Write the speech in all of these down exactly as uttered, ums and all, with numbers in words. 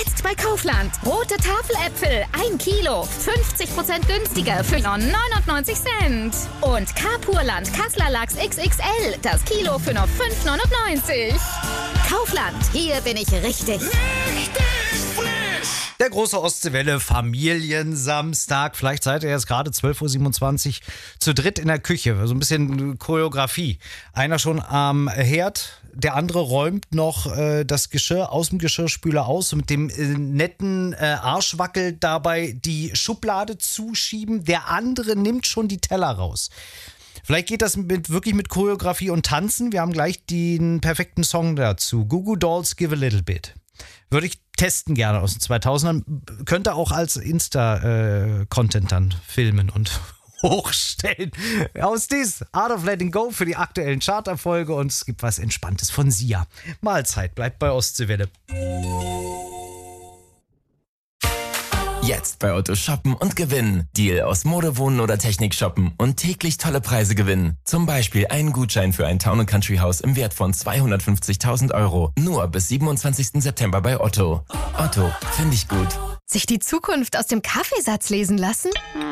Jetzt bei Kaufland. Rote Tafeläpfel, ein Kilo, fünfzig Prozent günstiger für nur neunundneunzig Cent. Und Carpurland Kassler Lachs X X L, das Kilo für nur fünf neunundneunzig. Kaufland, hier bin ich richtig. Richtig frisch! Der große Ostseewelle Familiensamstag. Vielleicht seid ihr jetzt gerade zwölf Uhr siebenundzwanzig zu dritt in der Küche. So ein bisschen Choreografie. Einer schon am Herd, der andere räumt noch äh, das Geschirr aus dem Geschirrspüler aus und mit dem äh, netten äh, Arschwackel dabei die Schublade zuschieben. Der andere nimmt schon die Teller raus. Vielleicht geht das mit, wirklich mit Choreografie und Tanzen. Wir haben gleich den perfekten Song dazu. Goo Goo Dolls, Give a Little Bit. Würde ich testen gerne aus den zweitausendern. Könnte auch als Insta-Content äh, dann filmen und hochstellen. Aus dies, Art of Letting Go für die aktuellen Charterfolge und es gibt was Entspanntes von Sia. Mahlzeit, bleibt bei Ostseewelle. Jetzt bei Otto shoppen und gewinnen. Deal aus Mode, Wohnen oder Technik shoppen und täglich tolle Preise gewinnen. Zum Beispiel einen Gutschein für ein Town and Country Haus im Wert von zweihundertfünfzigtausend Euro. Nur bis siebenundzwanzigsten September bei Otto. Otto, finde ich gut. Sich die Zukunft aus dem Kaffeesatz lesen lassen?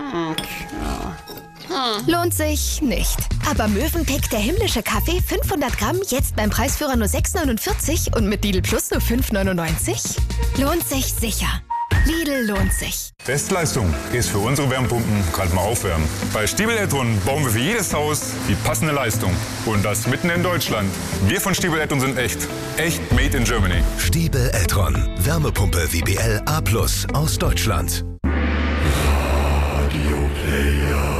Lohnt sich nicht. Aber Mövenpick, der himmlische Kaffee, fünfhundert Gramm, jetzt beim Preisführer nur sechs neunundvierzig und mit Lidl Plus nur fünf neunundneunzig? Lohnt sich sicher. Lidl lohnt sich. Bestleistung ist für unsere Wärmepumpen gerade mal aufwärmen. Bei Stiebel Eltron bauen wir für jedes Haus die passende Leistung. Und das mitten in Deutschland. Wir von Stiebel Eltron sind echt. Echt made in Germany. Stiebel Eltron. Wärmepumpe W B L A plus aus Deutschland. Radio Player.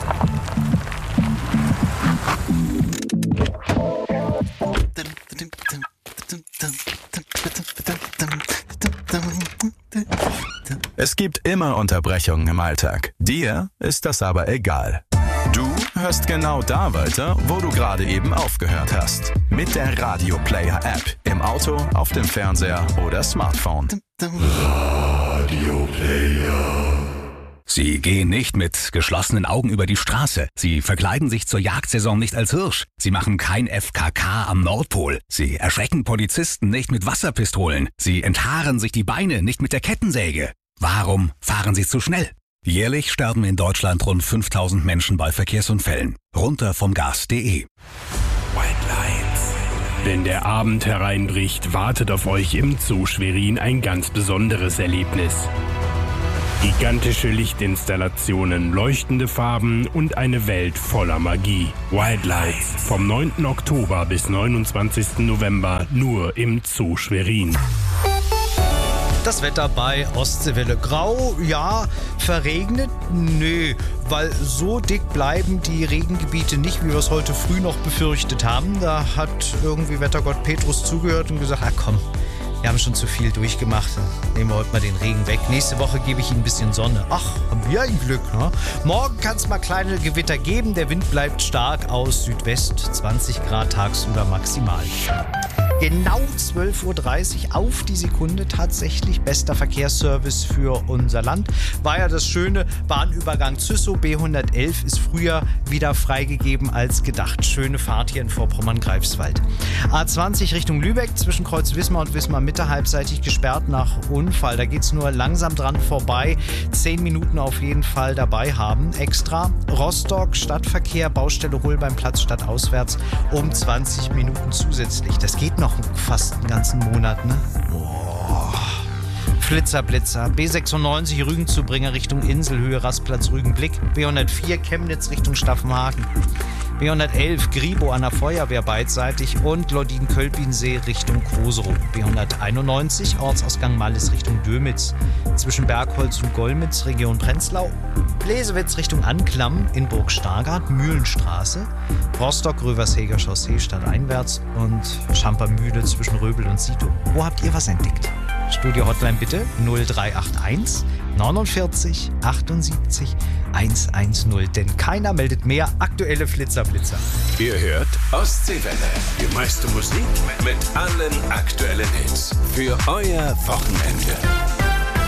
Es gibt immer Unterbrechungen im Alltag. Dir ist das aber egal. Du hörst genau da weiter, wo du gerade eben aufgehört hast. Mit der Radio Player App. Im Auto, auf dem Fernseher oder Smartphone. Radio Player. Sie gehen nicht mit geschlossenen Augen über die Straße. Sie verkleiden sich zur Jagdsaison nicht als Hirsch. Sie machen kein F K K am Nordpol. Sie erschrecken Polizisten nicht mit Wasserpistolen. Sie enthaaren sich die Beine nicht mit der Kettensäge. Warum fahren Sie zu schnell? Jährlich sterben in Deutschland rund fünftausend Menschen bei Verkehrsunfällen. Runter vom Gas punkt de. White Lines. Wenn der Abend hereinbricht, wartet auf euch im Zoo Schwerin ein ganz besonderes Erlebnis. Gigantische Lichtinstallationen, leuchtende Farben und eine Welt voller Magie. Wild Lights vom neunten Oktober bis neunundzwanzigsten November nur im Zoo Schwerin. Das Wetter bei Ostseewelle. Grau, ja. Verregnet? Nö, weil so dick bleiben die Regengebiete nicht, wie wir es heute früh noch befürchtet haben. Da hat irgendwie Wettergott Petrus zugehört und gesagt, ah komm, wir haben schon zu viel durchgemacht. Dann nehmen wir heute mal den Regen weg. Nächste Woche gebe ich Ihnen ein bisschen Sonne. Ach, haben wir ein Glück, ne? Morgen kann es mal kleine Gewitter geben. Der Wind bleibt stark aus Südwest. zwanzig Grad tagsüber maximal. Genau zwölf Uhr dreißig auf die Sekunde, tatsächlich bester Verkehrsservice für unser Land. War ja das schöne Bahnübergang Züssow B hundertelf ist früher wieder freigegeben als gedacht. Schöne Fahrt hier in Vorpommern-Greifswald. A zwanzig Richtung Lübeck zwischen Kreuz Wismar und Wismar Mitte halbseitig gesperrt nach Unfall. Da geht es nur langsam dran vorbei. Zehn Minuten auf jeden Fall dabei haben. Extra Rostock Stadtverkehr, Baustelle Holbeinplatz statt auswärts um zwanzig Minuten zusätzlich. Das geht noch fast einen ganzen Monat, ne? Boah. Flitzer, Blitzer. B sechsundneunzig Rügen-Zubringer Richtung Inselhöhe, Rastplatz Rügenblick. B hundertvier Chemnitz Richtung Staffenhagen. B hundertelf Gribo an der Feuerwehr beidseitig und Lodin-Kölpinsee Richtung Kroserow. B hunderteinundneunzig Ortsausgang Mallis Richtung Dömitz. Zwischen Bergholz und Golmitz Region Prenzlau. Bläsewitz Richtung Anklam in Burg Stargard, Mühlenstraße. Rostock-Röversheger Chaussee stadteinwärts und Schampermühle zwischen Röbel und Sito. Wo habt ihr was entdeckt? Studio-Hotline bitte null drei acht eins neunundvierzig achtundsiebzig hundertzehn, denn keiner meldet mehr aktuelle Flitzer-Blitzer. Ihr hört Ostseewelle, die meiste Musik mit allen aktuellen Hits für euer Wochenende.